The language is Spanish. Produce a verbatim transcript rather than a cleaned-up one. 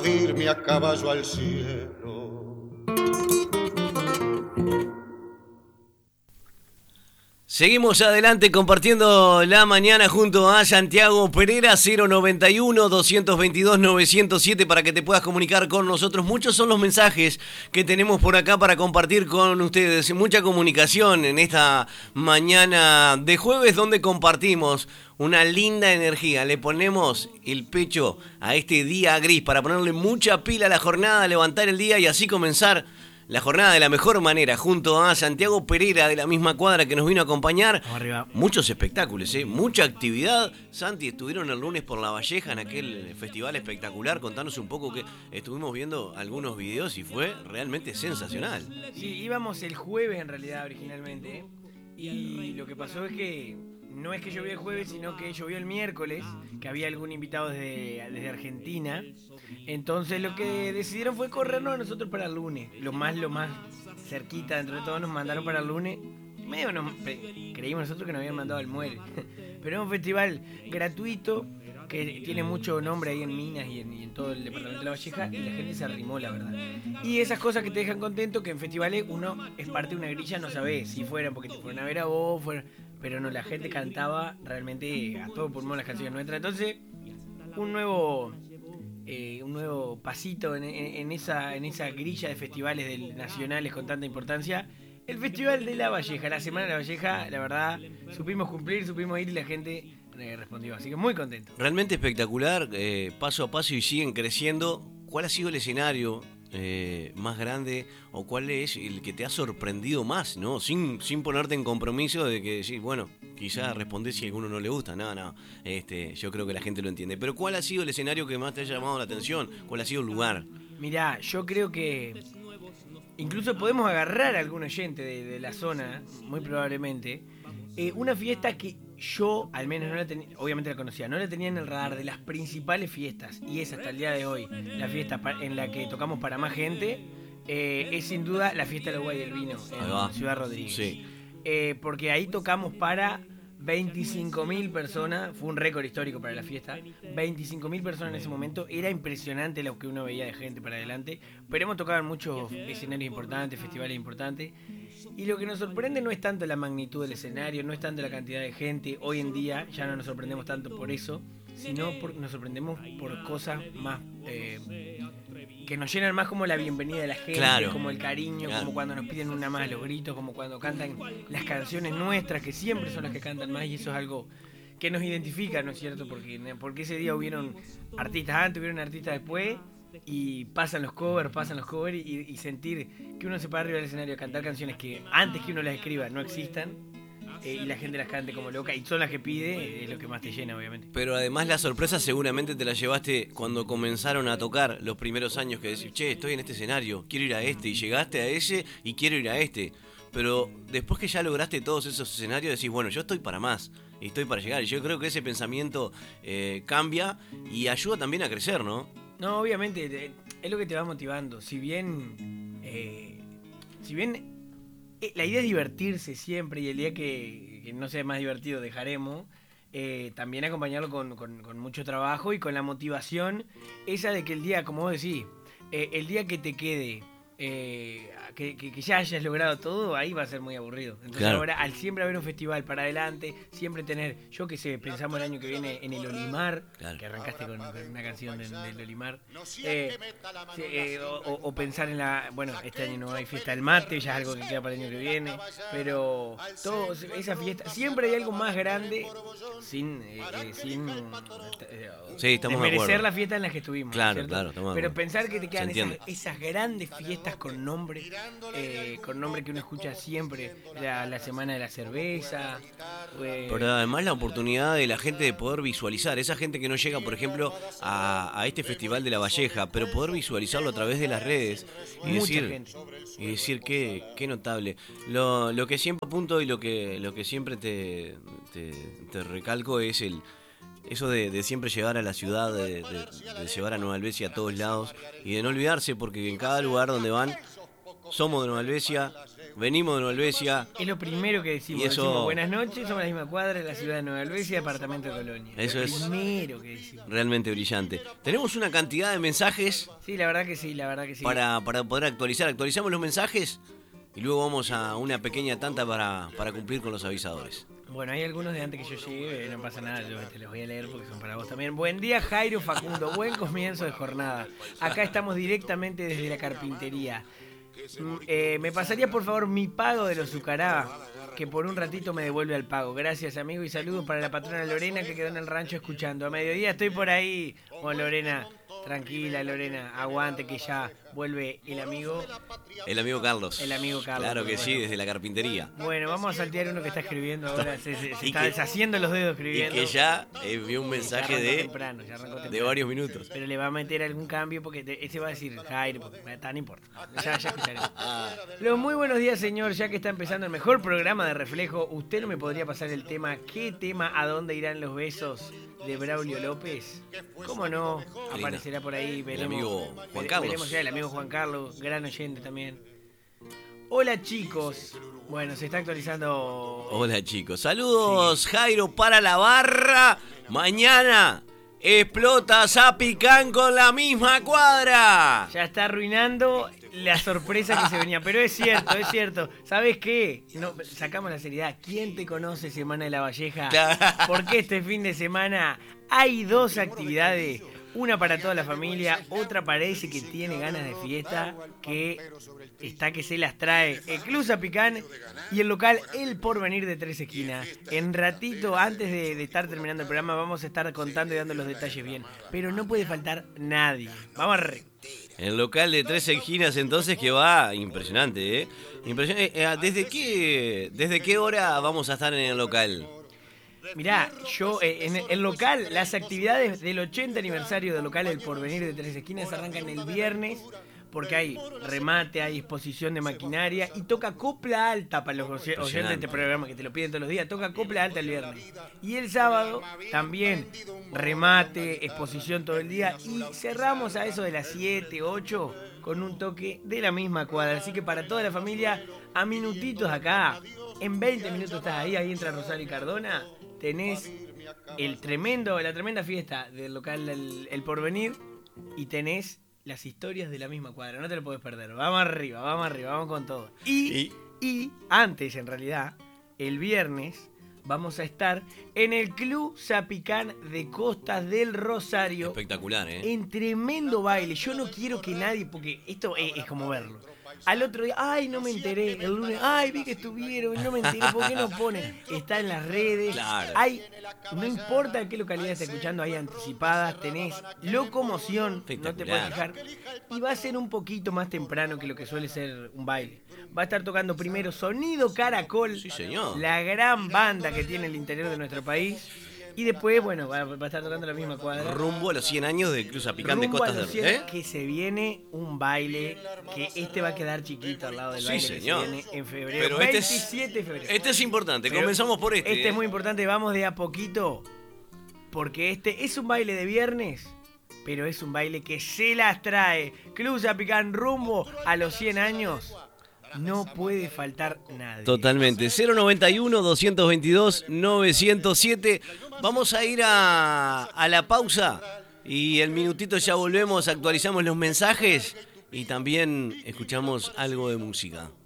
irme a caballo al cielo. Seguimos adelante compartiendo la mañana junto a Santiago Pereira. Cero noventa y uno, doscientos veintidós, novecientos siete para que te puedas comunicar con nosotros. Muchos son los mensajes que tenemos por acá para compartir con ustedes. Mucha comunicación en esta mañana de jueves donde compartimos una linda energía. Le ponemos el pecho a este día gris para ponerle mucha pila a la jornada, levantar el día y así comenzar la jornada de la mejor manera, junto a Santiago Pereira de la misma cuadra que nos vino a acompañar. Muchos espectáculos, ¿eh? Mucha actividad. Santi, estuvieron el lunes por La Valleja en aquel festival espectacular. Contanos un poco, que estuvimos viendo algunos videos y fue realmente sensacional. Sí, íbamos el jueves en realidad originalmente. Y lo que pasó es que no es que llovió el jueves, sino que llovió el miércoles, que había algún invitado desde, desde Argentina. Entonces lo que decidieron fue corrernos a nosotros para el lunes. Lo más, lo más cerquita, dentro de todos nos mandaron para el lunes. Medio nos, creímos nosotros que nos habían mandado al Muere. Pero es un festival gratuito que tiene mucho nombre ahí en Minas y en, y en todo el departamento de La Valleja, y la gente se arrimó, la verdad. Y esas cosas que te dejan contento, que en festivales uno es parte de una grilla, no sabés si fueran porque te fueron a ver a vos, fueron, pero no, la gente cantaba realmente a todo pulmón las canciones nuestras. Entonces, un nuevo... Eh, un nuevo pasito en, en, en, esa, en esa grilla de festivales del, nacionales con tanta importancia. El Festival de La Valleja, la Semana de La Valleja, la verdad, supimos cumplir, supimos ir y la gente eh, respondió. Así que muy contento. Realmente espectacular, eh, paso a paso y siguen creciendo. ¿Cuál ha sido el escenario eh, más grande o cuál es el que te ha sorprendido más, ¿no? Sin, sin ponerte en compromiso de que decís, bueno, quizás respondés si a alguno no le gusta. No, no, este, yo creo que la gente lo entiende. Pero ¿cuál ha sido el escenario que más te haya llamado la atención? ¿Cuál ha sido el lugar? Mirá, yo creo que incluso podemos agarrar a algún oyente de, de la zona, muy probablemente. Eh, una fiesta que yo, al menos, no la tenía, obviamente la conocía, no la tenía en el radar de las principales fiestas, y es hasta el día de hoy la fiesta en la que tocamos para más gente, eh, es sin duda la fiesta del agua y del vino en Ciudad Rodríguez. Sí. Eh, porque ahí tocamos para veinticinco mil personas, fue un récord histórico para la fiesta, veinticinco mil personas en ese momento, era impresionante lo que uno veía de gente para adelante, pero hemos tocado en muchos escenarios importantes, festivales importantes, y lo que nos sorprende no es tanto la magnitud del escenario, no es tanto la cantidad de gente, hoy en día ya no nos sorprendemos tanto por eso, sino por, nos sorprendemos por cosas más... Eh, que nos llenan más, como la bienvenida de la gente, claro, como el cariño, claro. Como cuando nos piden una más los gritos, como cuando cantan las canciones nuestras, que siempre son las que cantan más, y eso es algo que nos identifica, ¿no es cierto? Porque, porque ese día hubieron artistas antes, hubieron artistas después, y pasan los covers, pasan los covers, y, y sentir que uno se para arriba del escenario a cantar canciones que antes que uno las escriba no existan, eh, y la gente las cante como loca, y son las que pide, es lo que más te llena, obviamente. Pero además la sorpresa seguramente te la llevaste cuando comenzaron a tocar los primeros años, que decís, che, estoy en este escenario, quiero ir a este, y llegaste a ese y quiero ir a este. Pero después que ya lograste todos esos escenarios, decís, bueno, yo estoy para más, y estoy para llegar. Y yo creo que ese pensamiento eh, cambia y ayuda también a crecer, ¿no? No, obviamente, es lo que te va motivando. Si bien, eh, si bien eh, la idea es divertirse siempre, y el día que, que no sea más divertido dejaremos, eh, también acompañarlo con, con, con mucho trabajo y con la motivación esa de que el día, como vos decís, eh, el día que te quede, eh, que, que, que ya hayas logrado todo, ahí va a ser muy aburrido. Entonces claro. Ahora, al siempre haber un festival para adelante, siempre tener, yo qué sé, pensamos el año que viene en el Olimar, claro. Que arrancaste con, con una canción del, del Olimar, eh, eh, o, o pensar en la, bueno, este año no hay fiesta del mate, ya es algo que queda para el año que viene, pero todo, esa fiesta, siempre hay algo más grande, sin, eh, eh, sin eh, sí, estamos desmerecer de la fiesta en la que estuvimos, claro, ¿cierto? Claro, estamos pero pensar que te quedan esas, entiende. esas grandes fiestas con nombre, eh, con nombre que uno escucha siempre, la, la semana de la cerveza, eh, pero además la oportunidad de la gente de poder visualizar, esa gente que no llega, por ejemplo, a, a este festival de La Valleja, pero poder visualizarlo a través de las redes y mucha decir, gente. y decir qué, qué notable. Lo, lo que siempre apunto y lo que, lo que siempre te, te, te recalco es el eso de, de siempre llevar a la ciudad, de, de, de llevar a Nueva Helvecia a todos lados y de no olvidarse, porque en cada lugar donde van somos de Nueva Helvecia, venimos de Nueva Helvecia. Es lo primero que decimos. Y eso- Decimos buenas noches, somos la misma cuadra de la ciudad de Nueva Helvecia, departamento de Colonia. Eso lo es- primero que decimos. Realmente brillante. Tenemos una cantidad de mensajes Sí, la verdad que sí, la verdad que sí. para, para poder actualizar. Actualizamos los mensajes y luego vamos a una pequeña tanta para, para cumplir con los avisadores. Bueno, hay algunos de antes que yo llegue, no pasa nada, yo te los voy a leer porque son para vos también. Buen día, Jairo Facundo, buen comienzo de jornada. Acá estamos directamente desde la carpintería. Mm, eh, me pasaría por favor mi pago de los Zucará, que por un ratito me devuelve al pago. Gracias, amigo, y saludos para la patrona Lorena que quedó en el rancho escuchando. A mediodía estoy por ahí. Bueno, Lorena, tranquila, Lorena, aguante que ya vuelve el amigo. El amigo Carlos. El amigo Carlos, Claro que bueno. sí, desde la carpintería. Bueno, vamos a saltear uno que está escribiendo ahora, se, se- se Y está que- deshaciendo los dedos Y escribiendo. que ya envió un Ya mensaje arrancó de, temprano, ya arrancó de temprano. varios minutos. Pero le va a meter algún cambio porque te- ese va a decir Jairo, porque tan importa. Ya, ya escucharemos. Los muy buenos días, señor. Ya que está empezando el mejor programa de Reflejo, ¿usted no me podría pasar el tema? ¿Qué tema a dónde irán los besos de Braulio López? ¿Cómo no? lindo. Aparecerá por ahí. Veremos, amigo Juan vere- Carlos. Veremos ya el amigo Juan Carlos, gran oyente también. Hola, chicos. Bueno, se está actualizando. Hola chicos, saludos Jairo para la barra. Mañana explota Zapicán con la misma cuadra. Ya está arruinando la sorpresa que se venía. Pero es cierto, es cierto. ¿Sabes qué? No, sacamos la seriedad. ¿Quién te conoce, Semana de la Valleja? Claro. Porque este fin de semana hay dos actividades. Una para toda la familia, otra parece que tiene ganas de fiesta, que está que se las trae. El Club Zapicán y el local El Porvenir de Tres Esquinas. En ratito, antes de, de estar terminando el programa, vamos a estar contando y dando los detalles bien. Pero no puede faltar nadie. Vamos arriba. El local de Tres Esquinas entonces que va impresionante, ¿eh? Impresionante. Eh, eh, ¿Desde qué, desde qué hora vamos a estar en el local? Mirá, yo eh, en el local, las actividades del ochenta aniversario del local El Porvenir de Tres Esquinas arrancan el viernes porque hay remate, hay exposición de maquinaria y toca copla alta para los oy- oyentes de este programa que te lo piden todos los días, toca copla alta el viernes. Y el sábado también remate, exposición todo el día y cerramos a eso de las siete, ocho con un toque de la misma cuadra. Así que para toda la familia, a minutitos acá, en veinte minutos estás ahí, ahí entra Rosario y Cardona. Tenés el tremendo, la tremenda fiesta del local El, El Porvenir y tenés las historias de la misma cuadra. No te lo podés perder. Vamos arriba, vamos arriba, vamos con todo. Y, Y- y antes, en realidad, el viernes vamos a estar en el Club Zapicán de Costas del Rosario. Espectacular, ¿eh? En tremendo baile. Yo no quiero que nadie, porque esto es, es como verlo. Al otro día, ay, no me enteré. El lunes, ay, vi que estuvieron, no me enteré. ¿Por qué no ponen? Está en las redes. Claro. Hay, no importa qué localidad estés escuchando, hay anticipadas, tenés locomoción, no te puedes Espectacular. fijar. Y va a ser un poquito más temprano que lo que suele ser un baile. Va a estar tocando primero Sonido Caracol, Sí, señor. la gran banda que tiene el interior de nuestro país. Y después, bueno, va, va a estar tocando la misma cuadra. Rumbo a los cien años de Club Zapicán de Rumbo a Costas los del cien, ¿eh? que se viene un baile, que este va a quedar chiquito al lado del Sí, baile señor. que se viene en febrero. Pero este es- veintisiete de febrero. Este es importante, Pero comenzamos por este. Este ¿eh? es muy importante, vamos de a poquito, porque este es un baile de viernes, pero es un baile que se las trae. Club Zapicán rumbo a los cien años. No puede faltar nadie. Totalmente. cero noventa y uno, doscientos veintidós, novecientos siete. Vamos a ir a, a la pausa y el minutito ya volvemos, actualizamos los mensajes y también escuchamos algo de música.